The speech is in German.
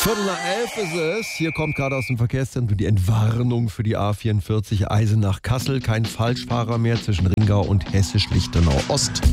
11:15 ist es. Hier kommt gerade aus dem Verkehrszentrum die Entwarnung für die A44 Eisenach-Kassel. Kein Falschfahrer mehr zwischen Ringau und Hessisch-Lichtenau Ost.